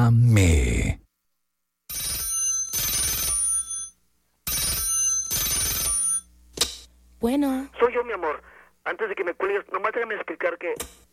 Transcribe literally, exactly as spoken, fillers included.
Llámame. Bueno. Soy yo, mi amor. Antes de que me cuelgues, nomás déjame explicar que